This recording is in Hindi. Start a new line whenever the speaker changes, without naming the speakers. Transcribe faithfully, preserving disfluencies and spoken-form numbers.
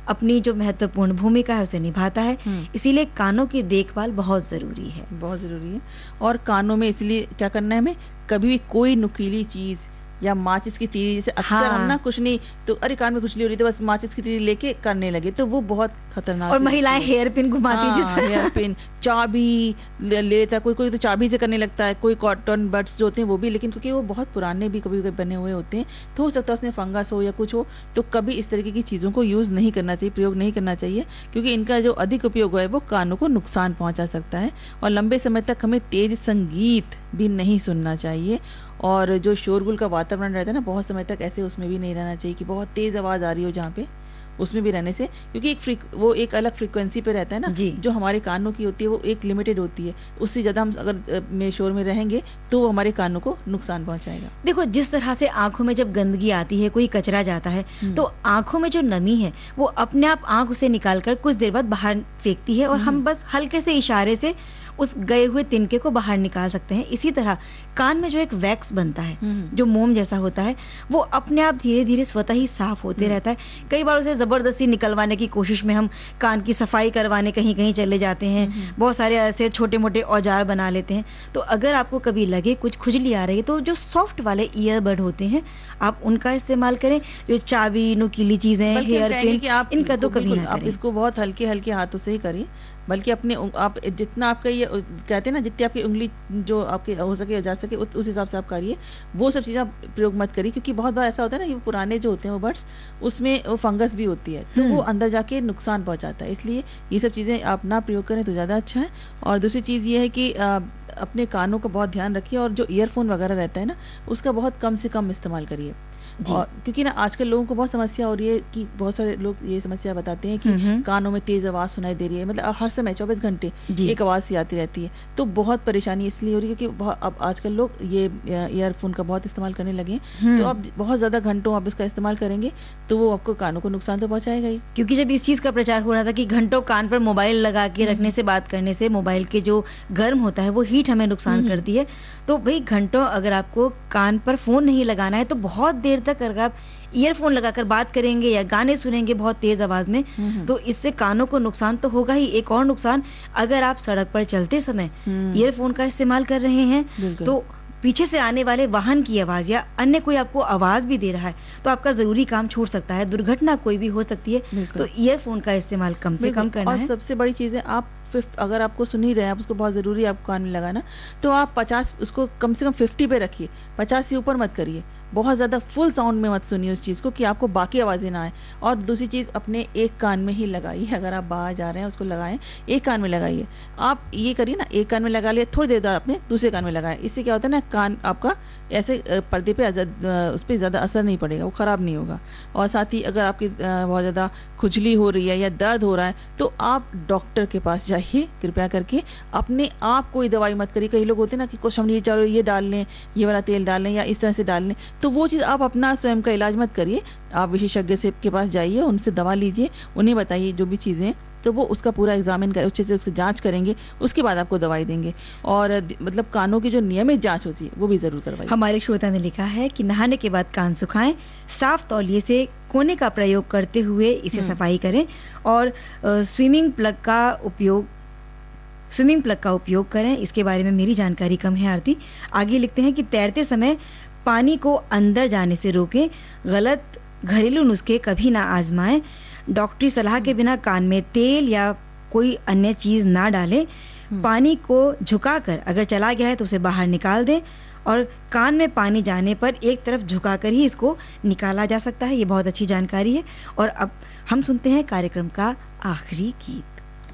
अपनी जो महत्वपूर्ण भूमिका है उसे निभाता है। इसीलिए कानों की देखभाल बहुत ज़रूरी है,
बहुत ज़रूरी है। और कानों में इसलिए क्या करना है, हमें कभी भी कोई नुकीली चीज़ या माचिस की तीली, जैसे अक्सर
हाँ।
हम ना कुछ नहीं तो अरे कान में खुजली हो रही तो बस माचिस की तीली लेके करने लगे, तो वो बहुत खतरनाक।
और महिलाएं हेयर पिन घुमाती हैं,
हाँ, हेयर पिन, चाबी ले लेता है कोई कोई तो चाबी से करने लगता है, कोई कॉटन बड्स जो होते हैं वो भी, लेकिन क्योंकि वो बहुत पुराने भी कभी कभी बने हुए होते हैं तो हो सकता है उसमें फंगस हो या कुछ हो, तो कभी इस तरीके की चीज़ों को यूज़ नहीं करना चाहिए, प्रयोग नहीं करना चाहिए, क्योंकि इनका जो अधिक उपयोग है वो कानों को नुकसान पहुँचा सकता है। और लंबे समय तक हमें तेज संगीत भी नहीं सुनना चाहिए, और जो शोरगुल का वातावरण रहता है ना बहुत समय तक, ऐसे उसमें भी नहीं रहना चाहिए कि बहुत तेज़ आवाज़ आ रही हो जहाँ पे, उसमें भी रहने से, क्योंकि एक फ्रीक वो एक अलग फ्रीक्वेंसी पे रहता है ना, जो हमारे कानों की होती है वो एक लिमिटेड होती है, उससे ज़्यादा हम अगर में शोर में रहेंगे तो वो हमारे कानों को नुकसान पहुंचाएगा।
देखो, जिस तरह से आंखों में जब गंदगी आती है, कोई कचरा जाता है, तो आंखों में जो नमी है वो अपने आप आंख उसे निकाल कर कुछ देर बाद बाहर फेंकती है, और हम बस हल्के से इशारे से उस गए हुए तिनके को बाहर निकाल सकते हैं। इसी तरह कान में जो एक वैक्स बनता है, जो मोम जैसा होता है, वो अपने आप धीरे धीरे स्वतः ही साफ होते रहता है। कई बार उसे ज़बरदस्ती निकलवाने की कोशिश में हम कान की सफाई करवाने कहीं कहीं चले जाते हैं, बहुत सारे ऐसे छोटे मोटे औजार बना लेते हैं। तो अगर आपको कभी लगे कुछ खुजली आ रही है तो जो सॉफ्ट वाले ईयरबड होते हैं आप उनका इस्तेमाल करें। जो चाबी, नुकीली चीज़ें, हेयर पिन, इनका तो कभी ना करें।
आप इसको बहुत हल्के हल्के हाथों से ही करिए, बल्कि अपने आप जितना आपका ये कहते हैं ना, जितनी आपकी उंगली जो आपके हो सके जा सके उस हिसाब से आप करिए। वो सब चीज़ें आप प्रयोग मत करिए, क्योंकि बहुत बार ऐसा होता है ना कि पुराने जो होते हैं वो बड्स, उसमें वो फंगस भी होती है, तो वो अंदर जाके नुकसान पहुंचाता है। इसलिए ये सब चीज़ें आप ना प्रयोग करें तो ज़्यादा अच्छा है। और दूसरी चीज़ ये है कि आ, अपने कानों का बहुत ध्यान रखिए, और जो ईयरफोन वगैरह रहता है ना उसका बहुत कम से कम इस्तेमाल करिए। और क्योंकि ना आजकल लोगों को बहुत समस्या हो रही है कि बहुत सारे लोग ये समस्या बताते हैं कि कानों में तेज आवाज़ सुनाई दे रही है, मतलब हर समय चौबीस घंटे एक आवाज़ सी आती रहती है। तो बहुत परेशानी इसलिए हो रही है क्योंकि अब आजकल लोग ये ईयरफोन का बहुत इस्तेमाल करने लगे हैं, तो आप बहुत ज़्यादा घंटों आप इसका इस्तेमाल करेंगे तो वो आपको कानों को नुकसान तो पहुँचाएगा ही।
क्योंकि जब इस चीज़ का प्रचार हो रहा था कि घंटों कान पर मोबाइल लगा के रखने से, बात करने से मोबाइल के जो गर्म होता है वो हीट हमें नुकसान करती है, तो भाई घंटों अगर आपको कान पर फ़ोन नहीं लगाना है तो बहुत देर तक अगर आप ईयरफोन लगाकर बात करेंगे या गाने सुनेंगे बहुत तेज आवाज में, तो इससे कानों को नुकसान तो होगा ही। एक और नुकसान, अगर आप सड़क पर चलते समय ईयरफोन का इस्तेमाल कर रहे हैं तो पीछे से आने वाले वाहन की आवाज या अन्य कोई आपको आवाज भी दे रहा है तो आपका जरूरी काम छूट सकता है, दुर्घटना कोई भी हो सकती है। तो ईयरफोन का इस्तेमाल कम से कम करना
और
है।
सबसे बड़ी चीज़ है, आप फिफ्ट अगर आपको सुन ही रहे हैं, आप उसको बहुत ज़रूरी है आपको कान में लगाना, तो आप पचास उसको कम से कम फिफ्टी पे रखिए, पचास से ऊपर मत करिए। बहुत ज़्यादा फुल साउंड में मत सुनिए उस चीज़ को कि आपको बाकी आवाज़ें ना आए। और दूसरी चीज़, अपने एक कान में ही लगाइए। अगर आप बाहर जा रहे हैं उसको लगाएं, एक कान में लगाइए। आप ये करिए ना, एक कान में लगा लिया, थोड़ी देर बाद अपने दूसरे कान में लगाएं। इससे क्या होता है ना, कान आपका ऐसे पर्दे पे उस पर ज़्यादा असर नहीं पड़ेगा, वो ख़राब नहीं होगा। और साथ ही अगर आपकी बहुत ज़्यादा खुजली हो रही है या दर्द हो रहा है तो आप डॉक्टर के पास जाइए कृपया करके। अपने आप कोई दवाई मत करिए। कई लोग होते हैं ना कि कुछ हम ये चाहो ये डाल लें, ये वाला तेल डाल लें या इस तरह से डाल लें, तो वो चीज़ आप अपना स्वयं का इलाज मत करिए। आप विशेषज्ञ से के पास जाइए, उनसे दवा लीजिए, उन्हें बताइए जो भी चीज़ें, तो वो उसका पूरा एग्जामिन करें, अच्छे से उसकी जांच करेंगे, उसके बाद आपको दवाई देंगे। और मतलब कानों की जो नियमित जांच होती है वो भी ज़रूर करवाइए।
हमारे श्रोता ने लिखा है कि नहाने के बाद कान सुखाएं, साफ तौलिए से कोने का प्रयोग करते हुए इसे सफाई करें, और स्विमिंग प्लग का उपयोग स्विमिंग प्लग का उपयोग करें। इसके बारे में मेरी जानकारी कम है आरती। आगे लिखते हैं कि तैरते समय पानी को अंदर जाने से रोकें, गलत घरेलू नुस्खे कभी ना आजमाएं, डॉक्टरी सलाह के बिना कान में तेल या कोई अन्य चीज़ ना डालें, पानी को झुकाकर अगर चला गया है तो उसे बाहर निकाल दें, और कान में पानी जाने पर एक तरफ झुकाकर ही इसको निकाला जा सकता है। ये बहुत अच्छी जानकारी है। और अब हम सुनते हैं कार्यक्रम का आखिरी गीत।